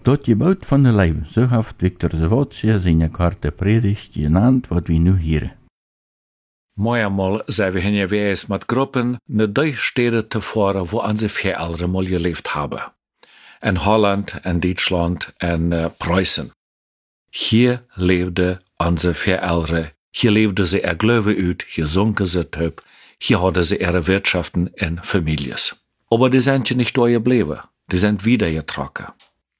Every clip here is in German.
Tot Gebot van de Leven, so heeft Victor Zawotje zijn korte predigt genannt, wat we nu hier. Mooi zijn we hier geweest met groepen naar die steden tevoren waar onze voorouders mal geleefd hebben. In Holland, en Duitsland en Preußen. Hier leefden onze voorouders, hier leefden ze er Glaube uit, hier zonken ze top, hier hadden ze ihre Wirtschaften en Families. Aber die sind ja nicht da geblieben, die sind wieder getrokken.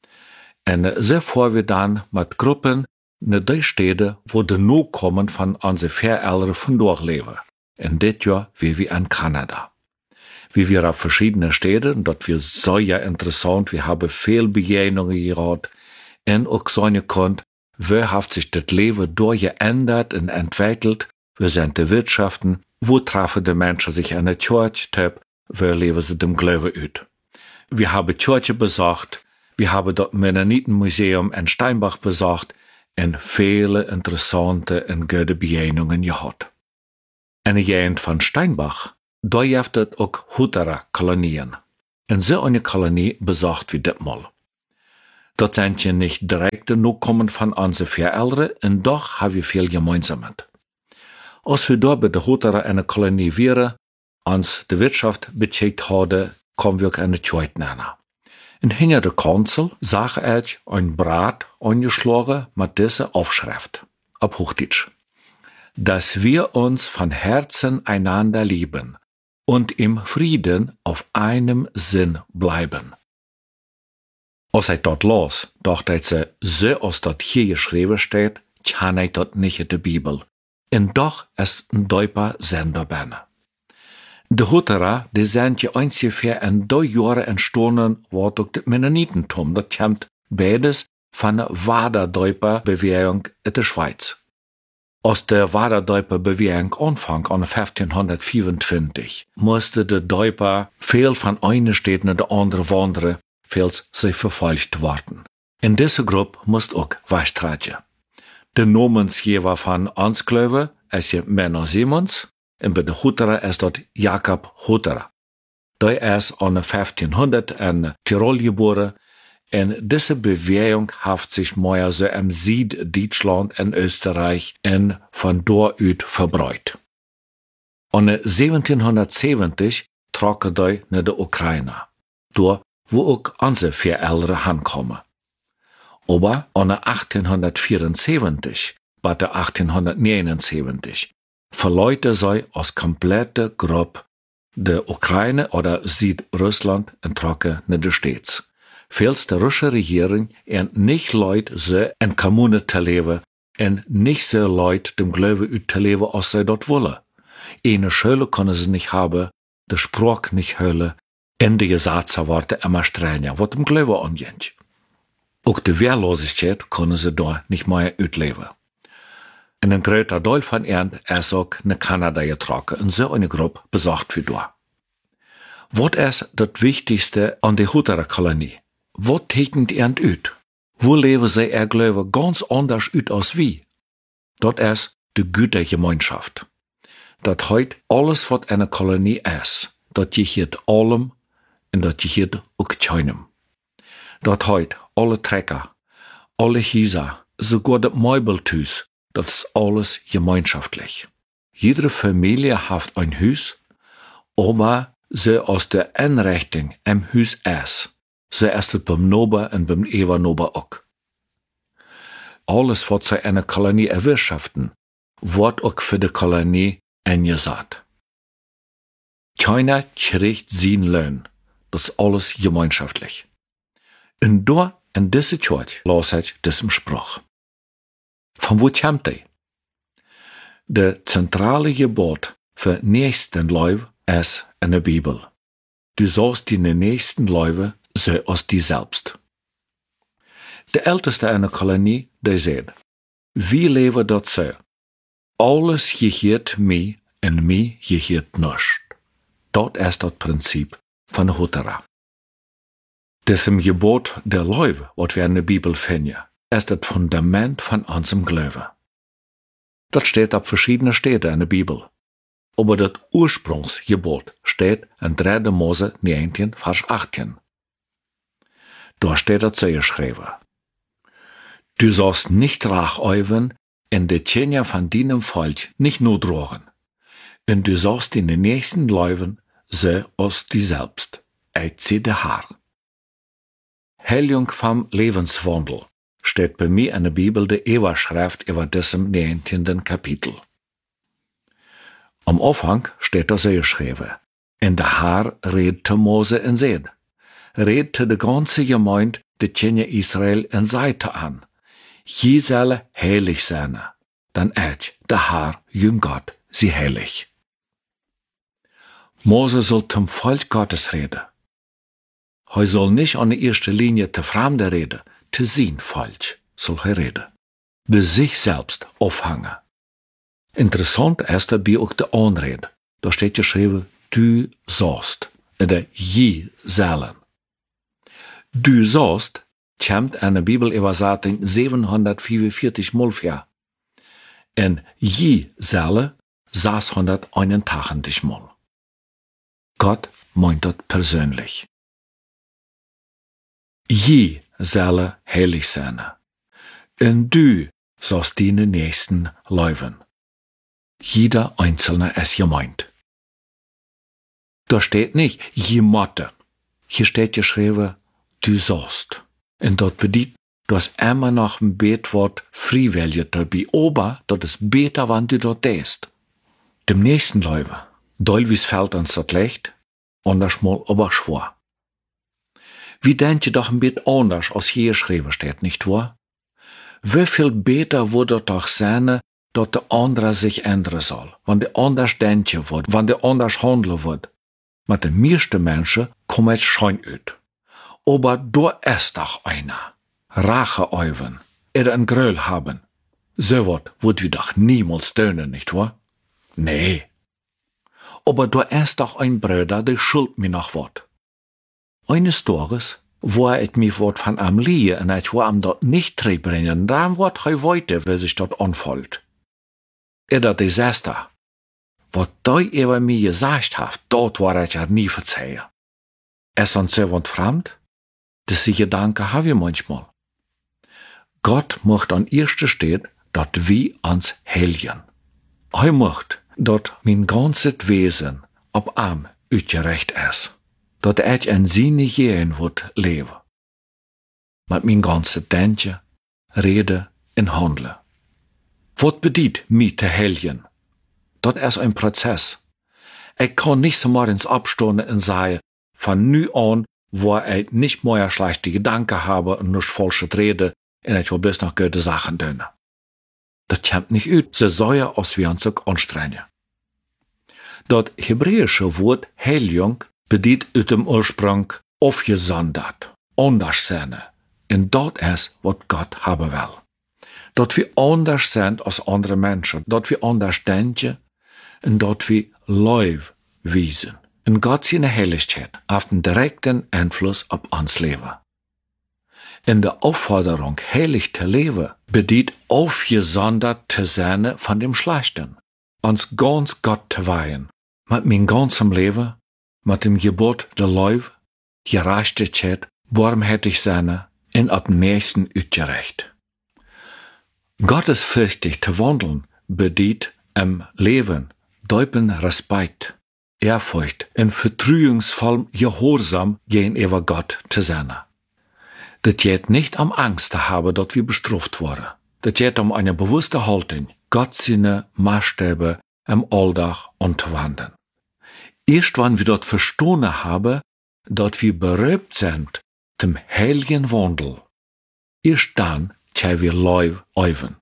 En so fahren wir dann mit Gruppen naar die Städte, wo die Nachkommen von unseren Voräldern von dort leben. In dit Jahr wie wir in Kanada. Wie wir auf verschiedene Städte, und das wird sehr interessant, wir haben viel Begegnungen gehabt, und auch sagen konnten, wie hat sich das Leben dort geändert und entwickelt, wie sind die Wirtschaften, wo treffen die Menschen sich an der Kirche, wie leben sie dem Glauben aus. Wir haben Kirche besucht, wir haben das Mennonitenmuseum in Steinbach besucht und viele interessante und gute Begegnungen gehabt. In der Gegend von Steinbach, da gibt es auch Hutterer-Kolonien. Und so eine Kolonie besucht wir das mal. Das sind ja nicht direkte Nachkommen von unseren Voräldern und doch haben wir viel gemeinsam. Als wir dort bei der Hutterer eine Kolonie wären, uns die Wirtschaft beschädigt haben, kommen wir auch eine Zeit nennen. Und hinter der Kanzel sah ich ein Brat angeschlagen mit dieser Aufschrift, auf Hochdeutsch. Dass wir uns von Herzen einander lieben und im Frieden auf einem Sinn bleiben. Als ich dort las, dachte ich, so als das hier geschrieben steht, kann ich das nicht in der Bibel. Und doch ist ein Deutscher Sender bin. Die Hutterer, die sind ja ungefähr in 3 Jahren entstanden, wo durch das Mennonitentum, das kommt beides von der Waderdeuper-Bewegung in der Schweiz. Als der Waderdeuper-Bewegung anfang an 1525, musste der Deuper viel von einer Stadt in der andere wandern, weil sie verfolgt worden. In dieser Gruppe musste auch wegtreten. Der Namensgeber von uns Glaube ist ja Menno Simons, und bei der Hutterer ist dort Jakob Hutterer. Der ist an 1500 in Tirol geboren, und diese Bewegung hat sich mehr so im Süddeutschland und Österreich und von dort aus verbreitet. An 1770 trokken die nach der Ukraine, dort wo auch unsere Voräldern hinkommen. Aber an 1874, bis 1879, verleute sie als komplette Gruppe der Ukraine oder Südrussland und trocken nach der States. Vieles der russische Regierung und nicht Leute so in Kommune zu leben und nicht so Leute dem Glauben zu leben, als sie dort wollen. Eine Schule können sie nicht haben, der Sprach nicht hören, und die Gesetze werden immer strenger, was dem Glauben angeht. Auch die Wehrlosigkeit können sie da nicht mehr ausleben. In ein großer Teil von ihnen ist auch nach Kanada getrokken und so eine Gruppe besucht wie da. Was ist das Wichtigste an der Hutterer-Kolonie? Was tegnet ihnen aus? Wo leben sie ihr Glaube ganz anders aus als wie? Das ist die Gütergemeinschaft. Das heißt, alles, was eine Kolonie ist, das gehört allem und das gehört auch keinem. Das heißt, alle Trecker, alle Häuser, sogar das Möbelhaus, das ist alles gemeinschaftlich. Jede Familie hat ein Haus, aber so aus der Einrichtung im Haus ist, so ist es beim Nober und beim Ebernober auch. Alles, was sie eine Kolonie erwirtschaften, wird auch für die Kolonie eingesetzt. Keiner kriegt seinen Lohn, das ist alles gemeinschaftlich. Und da in dieser Church las ich diesen Spruch. Von wo kommt der? Der zentrale Gebot für Nächstenliebe ist in der Bibel. Du sollst deine Nächstenliebe so als die selbst. Der Älteste einer Kolonie, der sagt, wie leben dort so? Alles gehört mir und mir gehört nichts. Das ist das Prinzip von der Hutterer. Diesem Gebot der Liebe, was wir in der Bibel finden, ist das Fundament von unserem Glauben. Das steht auf verschiedenen Stellen in der Bibel. Aber das Ursprungsgebot steht in 3. Mose 19, Vers 18. Da steht das so geschrieben. Du sollst nicht rachäuven in de Tjenja von deinem Volk nicht nur drohen. Und du sollst in den nächsten Leuven so aus die selbst. Eitzie de Haar. Heiligung vom Lebenswandel steht bei mir in der Bibel de Ewa-Schrift über diesem 19. Kapitel. Am Anfang steht das so geschrieben. In der Haar redete Mose in Seed. Redete de ganze Gemeinde de Tjenja Israel in Seite an. Je solle heilig sein. Dann der Haar, jün Gott, sie heilig. Mose soll zum Volk Gottes reden. Er soll nicht an der ersten Linie zu Fremden reden, zu sein Volk soll er reden. Bei sich selbst aufhängen. Interessant ist dabei auch die Anrede. Da steht geschrieben, du sollst, oder je sollen. Du sollst, kommt in der Bibelübersetzung 745 Mal vor. Und je sollen 681 Mal. Gott meint das persönlich. Je solle heilig sein. Und du sollst deine Nächsten leuven. Jeder Einzelne ist gemeint. Da steht nicht, je motte. Hier steht geschrieben, du sollst. Und dort bedient, dass immer noch ein Betwort freiwillig dabei, aber das ist besser, wenn du dort stehst. Dem nächsten leuven. Dolwis fällt uns das leicht, anders mal aber schwer. Wie denkt ihr doch ein bisschen anders, als hier geschrieben steht, nicht wahr? Wie viel besser würde doch sein, dass der andere sich ändern soll, wenn der anders denken wird, wenn der anders handeln wird. Mit den meisten Menschen kommt es schön aus. Aber da ist doch einer. Rache äuven, ein Gröll haben. So wat würd wir doch niemals tönen, nicht wahr? Nee. Aber da ist doch ein Bruder, der schuld mir noch wat. Eines Tages, wo ich mich wat von am Liehe und ich war am dort nicht treibringen, dann wat er weiter, wer sich dort anfällt. Dat Desaster. Wat dei über mir gesagt hat, dort war ich ja nie verzeihen. Es ist so wat fremd, dass die Gedanken habe ich manchmal. Gott möchte an erster Stelle, dat wir uns heiligen. Er möchte, dat mein ganzes Wesen ab am utgerecht ist. Dat ich in seine Gehen wird leben. Mit mein ganzes Denken, Reden und Handeln. Wat bedient mich te heiligen? Dat ist ein Prozess. Ich kann nicht so morgens abstoßen und sagen, von nu an, wo ich nicht mehr schlechte Gedanken habe und nicht falsche rede, und ich will bis noch gute Sachen tun. Das kommt nicht ut, so sehr, als wir uns anstrengen. Das hebräische Wort Heiligung bedient ut dem Ursprung aufgesondert, anders sein. Und das ist, was Gott haben will. Dat wir anders sind als andere Menschen, dat wir anders denken und dat wir Leuv wiesen. Und Gott seine Heiligkeit hat einen direkten Einfluss auf uns Leben. In der Aufforderung, heilig zu leben, bedient aufgesondert zu sein von dem Schlechten, uns ganz Gott zu weihen, mit mein ganzem Leben, mit dem Gebot der Leuv, Gerechtigkeit, barmherzig sein und ab dem nächsten utgerecht. Gottesfürchtig zu wandeln bedient im Leben deupen Respekt, Ehrfurcht und vertrauensvoll Gehorsam gegenüber Gott zu sein. Das geht nicht am Angst zu haben, dass wir bestraft worden. Das geht um eine bewusste Haltung, Gott seine Maßstäbe im Alltag anzuwenden. Erst wenn wir dort verstanden haben, dass wir beraubt sind zum heiligen Wandel, erst dann können wir Leuv äuven.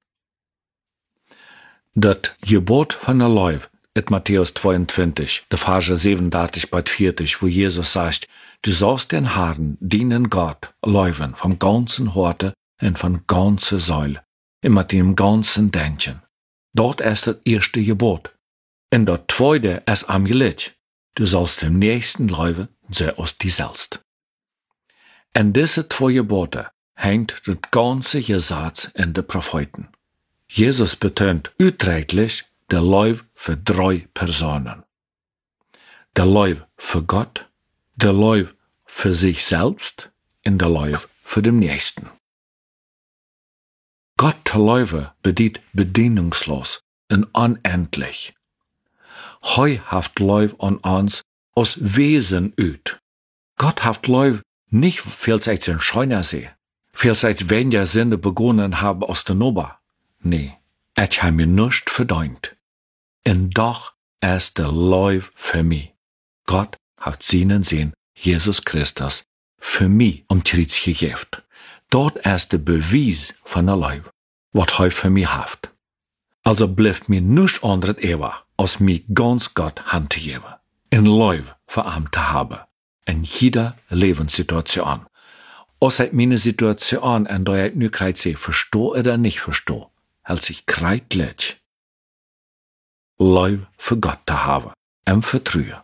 Das Gebot von der Leuv, in Matthäus 22, der Verse 37 bis 40, wo Jesus sagt, du sollst den Herrn, dienen Gott, leuven, vom ganzen Horte und von ganzer Seele, und mit dem ganzen Denken. Dort ist das erste Gebot. Und das zweite ist am Gelegt, du sollst dem Nächsten leuven, so als die selbst. Und diese zwei Gebote hängt das ganze Gesetz in den Propheten. Jesus betont utrechtlich der Leuv für 3 Personen. Der Leuv für Gott, der Leuv für sich selbst in der Leuf für den Nächsten. Gott te Leuwe bedient bedingungslos und unendlich. Heu haft Leuw an uns aus Wesen üt. Gott haft Leuw nicht viel seit den Scheunersee, viel seit weniger Sünde begonnen haben aus der Noba. Nee, et ha mir nischt verdient. Und doch ist der Leuw für mich. Gott hat seinen Sohn, Jesus Christus, für mich Tritt gegeben. Dort ist der Beweis von der Leuw, was heu für mich haft. Also bleibt mir nichts anderes ewa, als mich ganz Gott Hand zu geben. In Leuw für ihm zu haben. In jeder Lebenssituation. Als ich meine Situation, in der ich nu kreit sehe, verstehe oder nicht verstehe, hält sich kreit lädt. Leuw für Gott zu haben. Und vertrauen.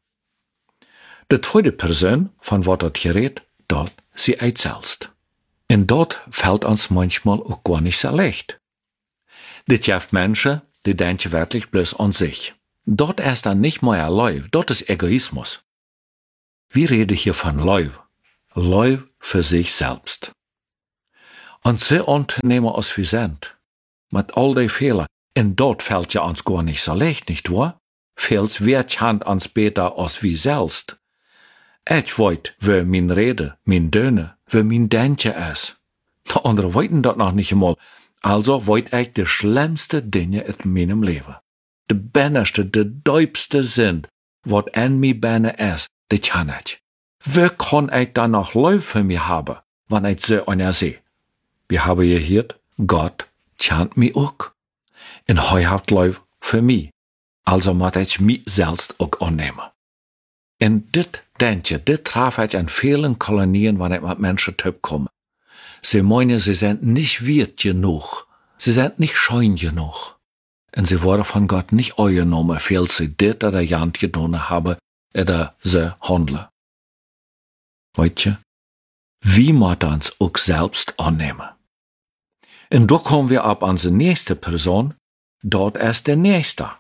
De tweede Person, von wat dort hier redt, dort sie eit selbst. Und dort fällt uns manchmal auch gar nicht so leicht. Dit jaft Menschen, die denken wirklich bloß an sich. Dort ist dann nicht mehr Leuw, dort ist Egoismus. Wir reden hier von Leuw. Leuw für sich selbst. Und so Unternehmer als wir sind, mit all den Fehlern, und dort fällt ja uns gar nicht so leicht, nicht wahr? Vieles wird hand uns besser als wir selbst. Ich weet, wie mein Rede, mein Döne, wie mein Denken ist. Die anderen weiten das noch nicht einmal. Also weet ich die schlimmste Dinge in meinem Leben. De binnenste, de diepste Sinn, wat in mir binnen ist, die kann ich. Wie kann ich dann noch Leuw für mich haben, wenn ich so einer sehe? Wir haben gehört, Gott kennt mich auch. Und er hat Leuw für mich. Also muss ich mich selbst auch annehmen. Und dit denke, dit traf ich an vielen Kolonien, wenn ich mit Menschen komme. Sie meinen, sie sind nicht wert genug. Sie sind nicht schön genug. Und sie wurden von Gott nicht angenommen, weil sie dit oder jant getan haben, oder sie handeln. Weißt du, wie man uns auch selbst annehmen. Und da kommen wir ab an die nächste Person, dort ist der Nächste.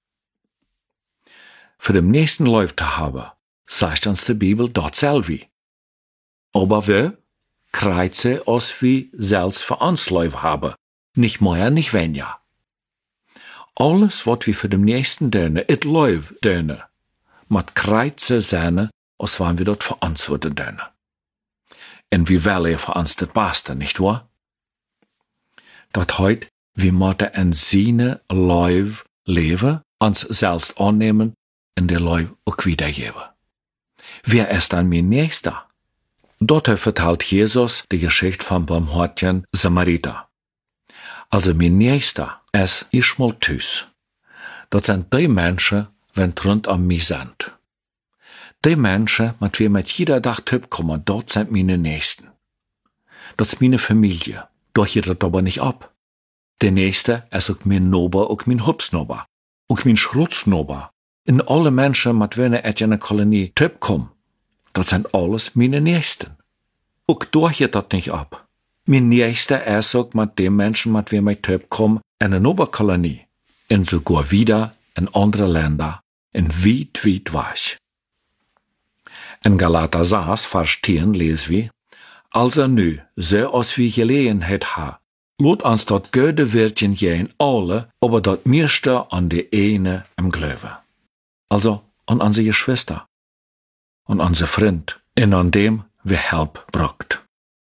Für den nächsten Leuw zu haben, sagt uns die Bibel dort selber. Aber wir kreuzen als wir selbst für uns Leuw haben, nicht mehr, nicht weniger. Alles, was wir für den nächsten dönen, it Leuw dönen, mit kreuzen sein, als wenn wir dort für uns würden dönen. Und wir wählen für uns das Beste, nicht wahr? Dat heut, wir müssen in seine Leuw leben, uns selbst annehmen, und der Leuw auch wiedergeben. Wer ist dann mein Nächster? Dort vertelt Jesus die Geschichte vom barmherzigen Samariter. Also mein Nächster ist Ishmael Tüs. Das sind die Menschen, wenn rund um mich sind. Die Menschen, mit wem ich jeder Tag kommen, dort sind meine Nächsten. Das ist meine Familie. Doch geht das aber nicht ab. Der Nächste ist auch mein Nober, auch mein Hupsnober, auch mein Schrutznober. In alle Menschen, mit wem ich in eine Kolonie kommen, das sind alles meine Nächsten. Auch durch geht das nicht ab. Mein Nächster ist auch mit den Menschen, mit wem ich komme, in eine Noberkolonie. Und sogar wieder in andere Länder, in weit weg. In Galater 6, Vers 10 lesen wir, also nu, so als wir Gelegenheit haben, lot uns dort Göde Wirtchen gehen alle, aber dort meiste an die eine im Glauben. Also an unsere Geschwister, an unsere Freund, und an dem wir Help braucht.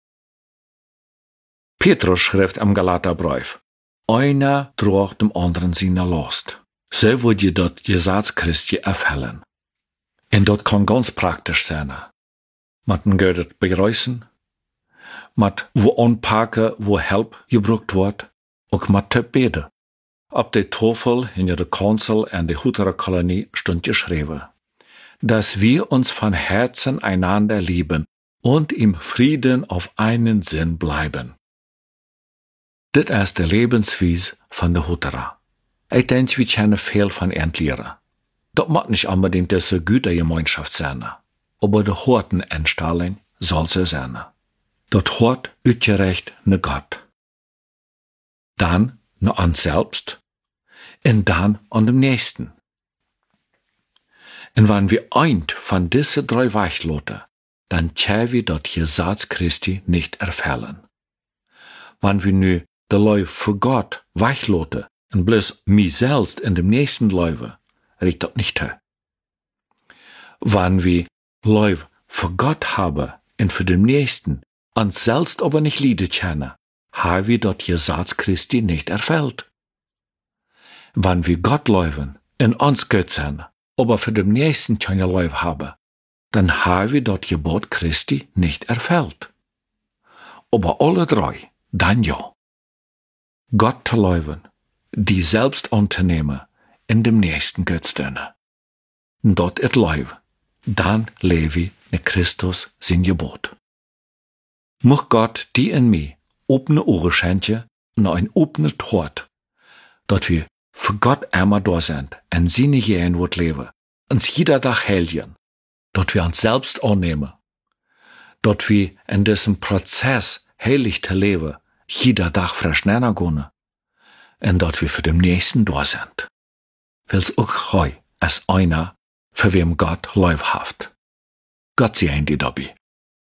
Petrus schreibt im Galaterbrief, einer trug dem anderen seine Last. So wird je dort Gesetz Christi erfüllen. Und dort kann ganz praktisch sein. Mit dem Gödet begrüßen, mit wo anpacken, wo Help gebraucht wird, auch mit beten. Ab der Tafel in der Konsul und der Hutterer Kolonie stund geschrieben, dass wir uns von Herzen einander lieben und im Frieden auf einen Sinn bleiben. Dit ist der Lebensweise von der Hutterer. Ich denke, wir können viel von lernen. Das muss nicht unbedingt diese Gütergemeinschaft sein, aber die Horteneinstellung soll sie sein. Das Hort utgerecht ne Gott. Dann ne uns selbst und dann an dem Nächsten. Und wenn wir eint von diese drei weglassen, dann tja wir dort Gesetz Christi nicht erfüllen. Wenn wir nu de Leuf für Gott wegloten und bloß mich selbst in dem nächsten Leuwe, riecht das nicht her. Wenn wir Leuf für Gott haben und für den nächsten, uns selbst aber nicht lieben können, haben wir dort Gesetz Christi nicht erfüllt. Wenn wir Gott leuven, in uns Gott sind, aber für den nächsten keine Leuf haben, dann haben wir dort Gebot Christi nicht erfüllt. Aber alle drei, dann ja. Gott zu leuven, die selbst anzunehmen, in dem nächsten Gott dienen. Dort et Leuv, dann lebe in Christus sein Gebot. Mocht Gott die in mir opene Ohren schenken und ein opene Hort, dort wir für Gott einmal da sind und seine Jähen wird leben, uns jeder Tag helfen, dort wir uns selbst annehmen, dort wir in diesem Prozess heilig zu leben, jeder Tag frisch gehen, und dort wir für den Nächsten da sind. Will's auch heu als einer, für wem Gott Leuf haft. Gott sei ein die dabei.